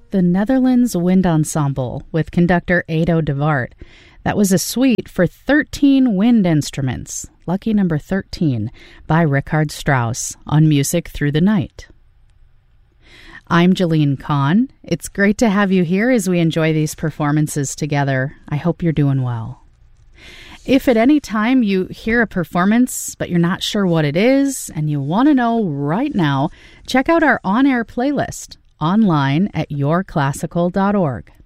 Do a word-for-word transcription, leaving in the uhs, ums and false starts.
the Netherlands Wind Ensemble with conductor Edo de Waart. That was a suite for thirteen wind instruments, lucky number thirteen, by Richard Strauss on Music Through the Night. I'm Jolene Kahn. It's great to have you here as we enjoy these performances together. I hope you're doing well. If at any time you hear a performance, but you're not sure what it is, and you want to know right now, check out our on-air playlist online at your classical dot org.